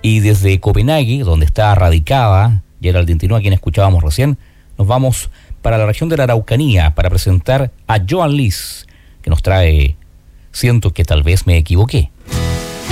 Y desde Copenhague, donde está radicada Geraldine Tinúa, a quien escuchábamos recién, nos vamos para la región de la Araucanía para presentar a Joan Lis, que nos trae Siento que tal vez me equivoqué.